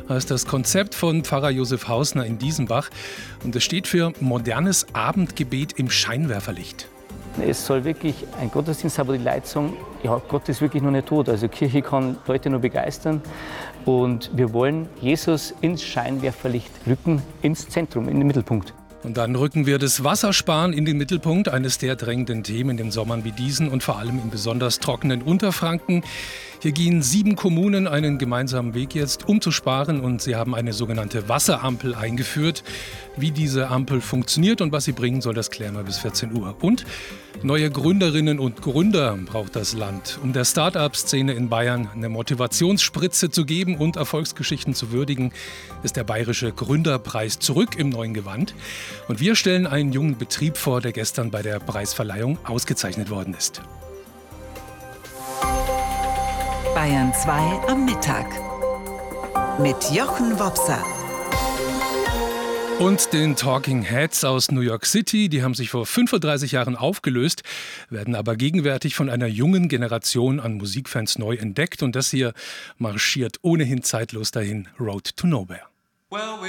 heißt das Konzept von Pfarrer Josef Hausner in Diesenbach. Und es steht für modernes Abendgebet im Scheinwerferlicht. Es soll wirklich ein Gottesdienst haben, wo die Leute sagen, ja, Gott ist wirklich noch nicht tot. Also Kirche kann Leute nur begeistern. Und wir wollen Jesus ins Scheinwerferlicht rücken, ins Zentrum, in den Mittelpunkt. Und dann rücken wir das Wassersparen in den Mittelpunkt, eines der drängenden Themen in den Sommern wie diesen und vor allem im besonders trockenen Unterfranken. Hier gehen 7 Kommunen einen gemeinsamen Weg jetzt, um zu sparen, und sie haben eine sogenannte Wasserampel eingeführt. Wie diese Ampel funktioniert und was sie bringen soll, das klären wir bis 14 Uhr. Und neue Gründerinnen und Gründer braucht das Land, um der Start-up-Szene in Bayern eine Motivationsspritze zu geben und Erfolgsgeschichten zu würdigen, ist der Bayerische Gründerpreis zurück im neuen Gewand. Und wir stellen einen jungen Betrieb vor, der gestern bei der Preisverleihung ausgezeichnet worden ist. Bayern 2 am Mittag mit Jochen Wopser. Und den Talking Heads aus New York City, die haben sich vor 35 Jahren aufgelöst, werden aber gegenwärtig von einer jungen Generation an Musikfans neu entdeckt. Und das hier marschiert ohnehin zeitlos dahin, Road to Nowhere.